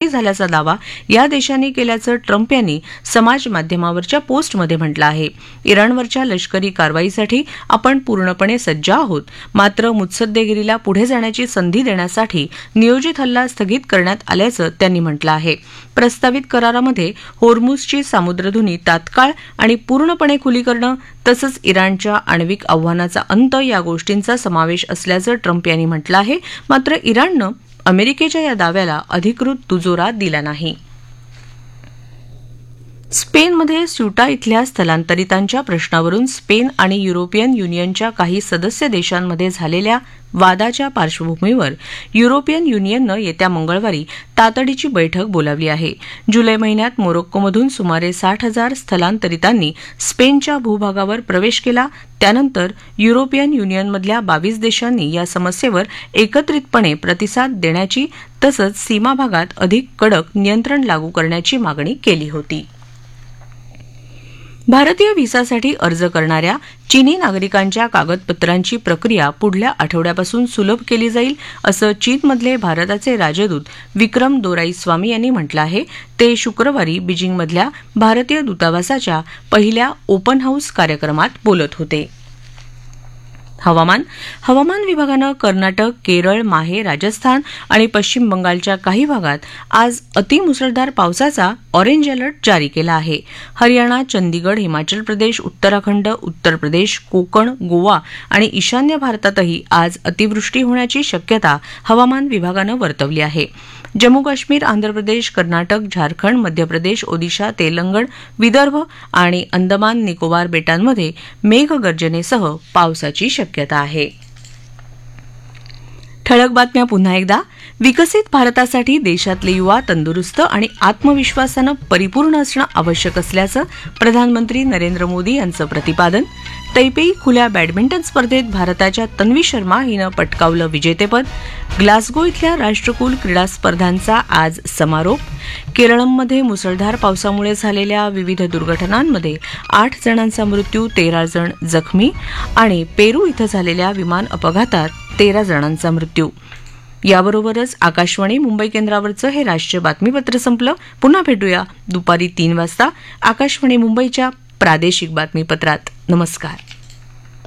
यशस्वी झाल्याचा दावा या देशांनी केल्याचं ट्रम्प यांनी समाज माध्यमावरच्या पोस्टमध्ये म्हटलं आहे. इराणवरच्या लष्करी कारवाईसाठी आपण पूर्णपणे सज्ज आहोत, मात्र मुत्सद्देगिरीला पुढे जाण्याची संधी देण्यासाठी नियोजित हल्ला स्थगित करण्यात आल्याचं त्यांनी म्हटलं आहे. प्रस्तावित करारामध्ये होर्मुझची सामुद्रधुनी तात्काळ आणि पूर्णपणे खुली करणं तसंच इराणच्या आण्विक आव्हानाचा अंत या गोष्टींचा समावेश असल्याचं ट्रम्प यांनी म्हटलं आहे. मात्र इराणनं अमेरिकेच्या या दाव्याला अधिकृत दुजोरा दिला नाही. स्पेनमध्ये स्युटा इथल्या स्थलांतरितांच्या प्रश्नावरून स्पेन आणि युरोपियन युनियनच्या काही सदस्य देशांमध्ये झालेल्या वादाच्या पार्श्वभूमीवर युरोपियन युनियननं येत्या मंगळवारी तातडीची बैठक बोलावली आहे. जुलै महिन्यात मोरोक्कोमधून सुमारे 60,000 स्थलांतरितांनी स्पेनच्या भूभागावर प्रवेश केला. त्यानंतर युरोपियन युनियनमधल्या 22 देशांनी या समस्येवर एकत्रितपणे प्रतिसाद देण्याची तसंच सीमा भागात अधिक कडक नियंत्रण लागू करण्याची मागणी केली होती. भारतीय व्हिसासाठी अर्ज करणाऱ्या चीनी नागरिकांच्या कागदपत्रांची प्रक्रिया पुढल्या आठवड्यापासून सुलभ केली जाईल असं चीनमधले भारताचे राजदूत विक्रम दोराईस्वामी यांनी म्हटलं आहे. ते शुक्रवारी बीजिंगमधल्या भारतीय दूतावासाच्या पहिल्या ओपन हाऊस कार्यक्रमात बोलत होते. हवामान विभागानं कर्नाटक, केरळ, माहे, राजस्थान आणि पश्चिम बंगालच्या काही भागात आज अतिमुसळधार पावसाचा ऑरेंज अलर्ट जारी केला आहे. हरियाणा, चंदीगड, हिमाचल प्रदेश, उत्तराखंड, उत्तर प्रदेश, कोकण, गोवा आणि ईशान्य भारतातही आज अतिवृष्टी होण्याची शक्यता हवामान विभागानं वर्तवली आहे. जम्मू काश्मीर, आंध्र प्रदेश, कर्नाटक, झारखंड, मध्य प्रदेश, ओदिशा, तेलंगण, विदर्भ आणि अंदमान निकोबार बेटांमध्ये मेघगर्जनेसह पावसाची शक्यता आहे. ठळक बातम्या पुन्हा एकदा. विकसित भारतासाठी देशातले युवा तंदुरुस्त आणि आत्मविश्वासानं परिपूर्ण असणं आवश्यक असल्याचं प्रधानमंत्री नरेंद्र मोदी यांचं प्रतिपादन. तैपेई खुल्या बॅडमिंटन स्पर्धेत भारताच्या तन्वी शर्मा हिनं पटकावलं विजेतेपद. ग्लासगो इथल्या राष्ट्रकुल क्रीडा स्पर्धांचा आज समारोप. केरळमध्ये मुसळधार पावसामुळे झालेल्या विविध दुर्घटनांमध्ये 8 जणांचा मृत्यू, 13 जण जखमी आणि पेरू इथं झालेल्या विमान अपघातात 13 जणांचा मृत्यू. याबरोबरच आकाशवाणी मुंबई केंद्रावरचं हे राष्ट्रीय बातमीपत्र संपलं. पुन्हा भेटूया दुपारी 3 वाजता आकाशवाणी मुंबईच्या प्रादेशिक बातमीपत्रात. नमस्कार.